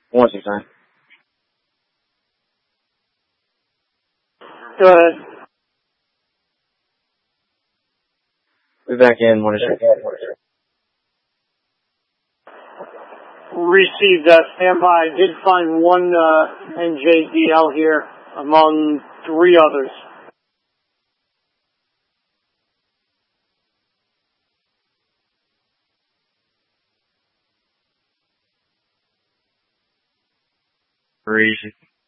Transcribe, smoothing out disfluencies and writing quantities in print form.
169. Go ahead. We're back in 169. Received that. Stand by. I did find one NJDL here among 3 others. Crazy.